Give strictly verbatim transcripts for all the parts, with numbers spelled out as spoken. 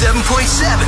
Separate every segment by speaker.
Speaker 1: seven point seven.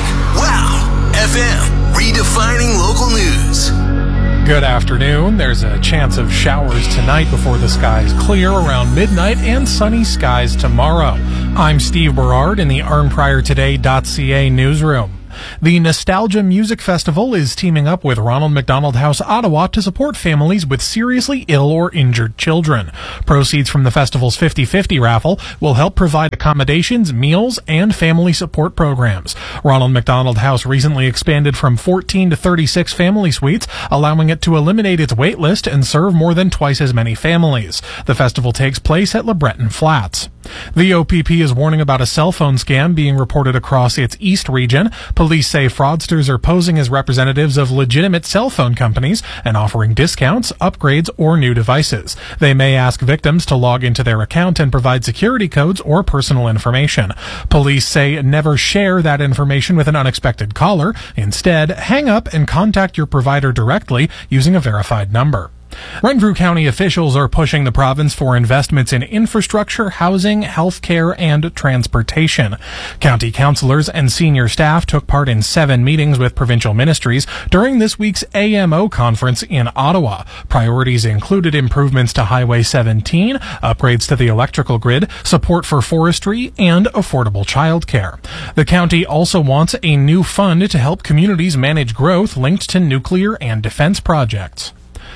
Speaker 1: Wow F M, redefining local news.
Speaker 2: Good afternoon. There's a chance of showers tonight before the skies clear around midnight and sunny skies tomorrow. I'm Steve Berard in the arn prior today dot c a newsroom. The Nostalgia Music Festival is teaming up with Ronald McDonald House Ottawa to support families with seriously ill or injured children. Proceeds from the festival's fifty-fifty raffle will help provide accommodations, meals, and family support programs. Ronald McDonald House recently expanded from fourteen to thirty-six family suites, allowing it to eliminate its wait list and serve more than twice as many families. The festival takes place at LeBreton Flats. The O P P is warning about a cell phone scam being reported across its East region. Police say fraudsters are posing as representatives of legitimate cell phone companies and offering discounts, upgrades, or new devices. They may ask victims to log into their account and provide security codes or personal information. Police say never share that information with an unexpected caller. Instead, hang up and contact your provider directly using a verified number. Renfrew County officials are pushing the province for investments in infrastructure, housing, healthcare, and transportation. County councillors and senior staff took part in seven meetings with provincial ministries during this week's A M O conference in Ottawa. Priorities included improvements to Highway seventeen, upgrades to the electrical grid, support for forestry, and affordable childcare. The county also wants a new fund to help communities manage growth linked to nuclear and defense projects.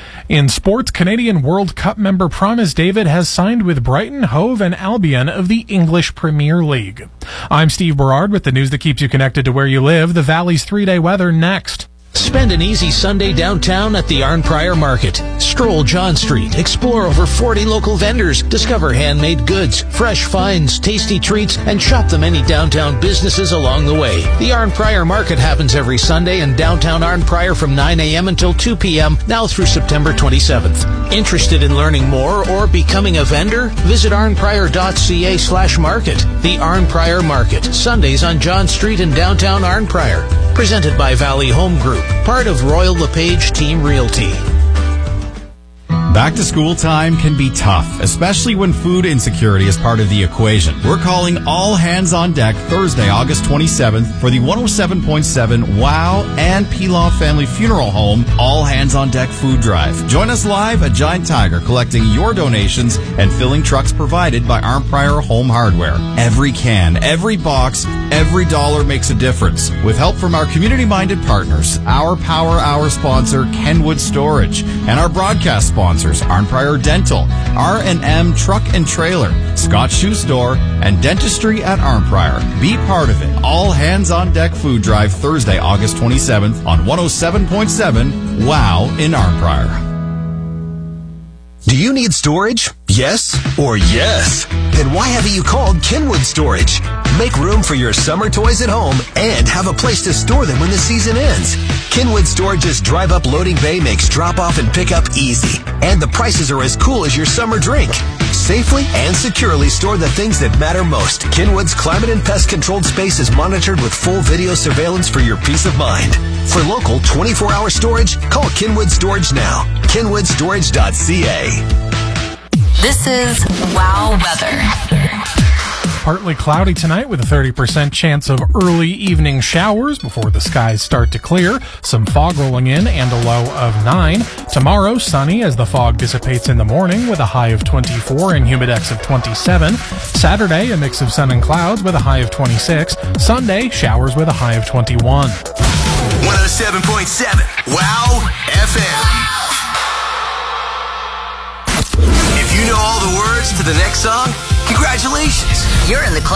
Speaker 2: In sports, Canadian World Cup member Promise David has signed with Brighton, Hove, and Albion of the English Premier League. I'm Steve Berard with the news that keeps you connected to where you live. The Valley's three-day weather next.
Speaker 3: Spend an easy Sunday downtown at the Arn Prior Market. Stroll John Street, explore over forty local vendors, discover handmade goods, fresh finds, tasty treats, and shop the many downtown businesses along the way. The Arn Prior Market happens every Sunday in downtown Arn Prior from nine a.m. until two p.m. now through September twenty-seventh. Interested in learning more or becoming a vendor? Visit arn prior dot c a slash market. The Arn Prior Market, Sundays on John Street in downtown Arn Prior. Presented by Valley Home Group, part of Royal LePage Team Realty.
Speaker 4: Back to school time can be tough, especially when food insecurity is part of the equation. We're calling all hands on deck Thursday, August twenty-seventh for the one oh seven point seven WOW and Pilaf Family Funeral Home All Hands on Deck Food Drive. Join us live at Giant Tiger, collecting your donations and filling trucks provided by Arn Prior Home Hardware. Every can, every box, every dollar makes a difference. With help from our community-minded partners, our Power Hour sponsor, Kenwood Storage, and our broadcast sponsors, Arn Prior Dental, R and M Truck and Trailer, Scott Shoe Store, and Dentistry at Arn Prior. Be part of it. All Hands on Deck Food Drive Thursday, August twenty-seventh on one oh seven point seven WOW in Arn Prior.
Speaker 1: Do you need storage? Yes or yes? Then why haven't you called Kenwood Storage? Make room for your summer toys at home and have a place to store them when the season ends. Kenwood Storage's drive-up loading bay makes drop-off and pick-up easy. And the prices are as cool as your summer drink. Safely and securely store the things that matter most. Kenwood's climate and pest controlled space is monitored with full video surveillance for your peace of mind. For local twenty-four hour storage, call Kenwood Storage now. kenwood storage dot c a.
Speaker 5: This is WOW Weather.
Speaker 2: Partly cloudy tonight with a thirty percent chance of early evening showers before the skies start to clear. Some fog rolling in and a low of nine. Tomorrow, sunny as the fog dissipates in the morning with a high of twenty-four and humidex of twenty-seven. Saturday, a mix of sun and clouds with a high of twenty-six. Sunday, showers with a high of twenty-one.
Speaker 1: one oh seven point seven WOW F M. If you know all the words to the next song, congratulations.
Speaker 5: You're in the club.